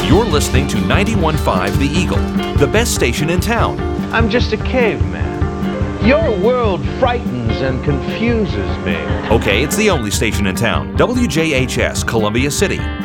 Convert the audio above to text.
You're listening to 91.5 The Eagle, the best station in town. I'm just a caveman. Your world frightens and confuses me. Okay, it's the only station in town. WJHS, Columbia City.